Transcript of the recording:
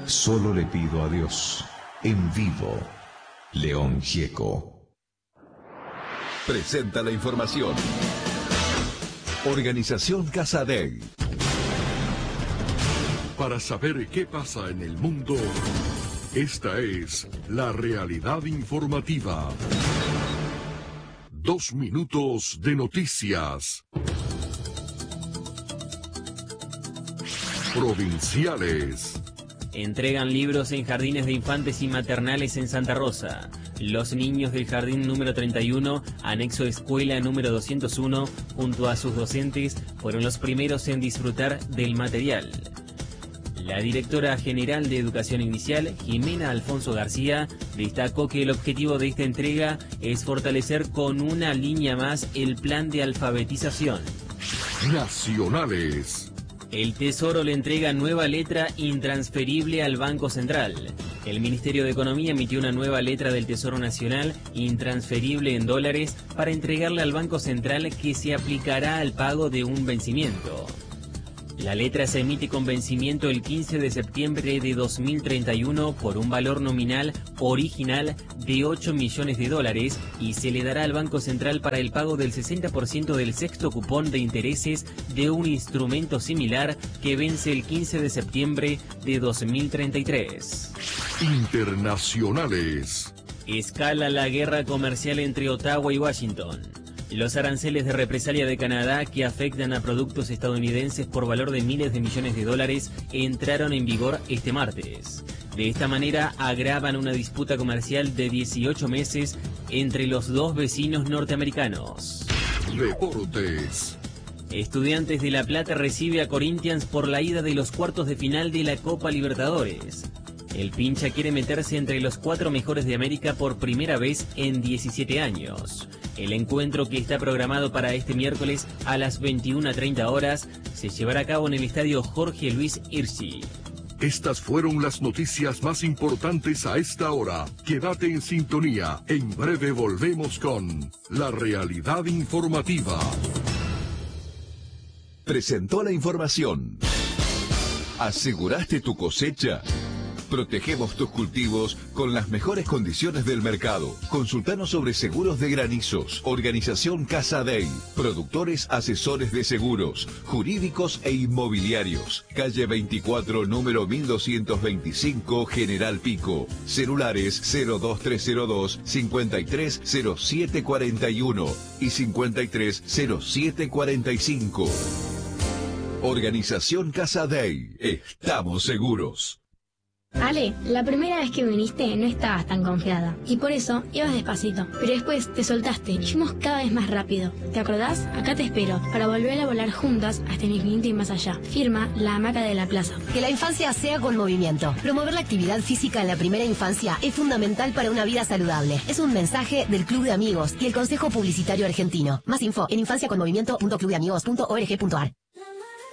Solo le pido a Dios. En vivo, León Gieco. Presenta la información. Organización Casadei. Para saber qué pasa en el mundo, esta es la realidad informativa. 2 minutos de noticias. Provinciales. Entregan libros en jardines de infantes y maternales en Santa Rosa. Los niños del jardín número 31, anexo escuela número 201, junto a sus docentes, fueron los primeros en disfrutar del material. La directora general de Educación Inicial, Jimena Alfonso García, destacó que el objetivo de esta entrega es fortalecer con una línea más el plan de alfabetización. Nacionales. El Tesoro le entrega nueva letra intransferible al Banco Central. El Ministerio de Economía emitió una nueva letra del Tesoro Nacional intransferible en dólares para entregarla al Banco Central, que se aplicará al pago de un vencimiento. La letra se emite con vencimiento el 15 de septiembre de 2031 por un valor nominal original de 8 millones de dólares y se le dará al Banco Central para el pago del 60% del sexto cupón de intereses de un instrumento similar que vence el 15 de septiembre de 2033. Internacionales. Escala la guerra comercial entre Ottawa y Washington. Los aranceles de represalia de Canadá, que afectan a productos estadounidenses por valor de miles de millones de dólares, entraron en vigor este martes. De esta manera agravan una disputa comercial de 18 meses entre los dos vecinos norteamericanos. Deportes. Estudiantes de La Plata recibe a Corinthians por la ida de los cuartos de final de la Copa Libertadores. El Pincha quiere meterse entre los 4 mejores de América por primera vez en 17 años. El encuentro, que está programado para este miércoles a las 21:30 horas, se llevará a cabo en el estadio Jorge Luis Hirschi. Estas fueron las noticias más importantes a esta hora. Quédate en sintonía. En breve volvemos con la realidad informativa. Presentó la información. ¿Aseguraste tu cosecha? Protegemos tus cultivos con las mejores condiciones del mercado. Consultanos sobre seguros de granizos. Organización Casadei. Productores asesores de seguros, jurídicos e inmobiliarios. Calle 24, número 1225, General Pico. Celulares 02302 530741 y 530745. Organización Casadei. Estamos seguros. Ale, la primera vez que viniste no estabas tan confiada y por eso ibas despacito, pero después te soltaste y fuimos cada vez más rápido. ¿Te acordás? Acá te espero para volver a volar juntas hasta el infinito y más allá. Firma La Hamaca de la Plaza. Que la infancia sea con movimiento. Promover la actividad física en la primera infancia es fundamental para una vida saludable. Es un mensaje del Club de Amigos y el Consejo Publicitario Argentino. Más info en infanciaconmovimiento.clubdeamigos.org.ar.